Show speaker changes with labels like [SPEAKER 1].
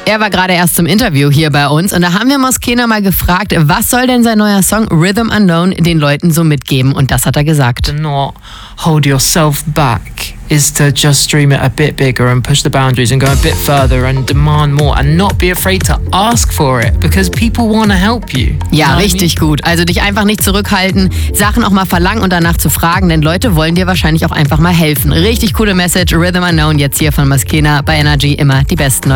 [SPEAKER 1] Er war gerade erst zum Interview hier bei uns und da haben wir Moschena mal gefragt, was soll denn sein neuer Song Rhythm Unknown den Leuten so mitgeben? Und das hat er gesagt.
[SPEAKER 2] To not hold yourself back is to just dream it a bit bigger and push the boundaries and go a bit further and demand more and not be afraid to ask for it because people want to help you.
[SPEAKER 1] Ja, richtig gut. Also dich einfach nicht zurückhalten, Sachen auch mal verlangen und danach zu fragen, denn Leute wollen dir wahrscheinlich auch einfach mal helfen. Richtig coole Message, Rhythm Unknown, jetzt hier von Moschena bei Energy, immer die besten neuen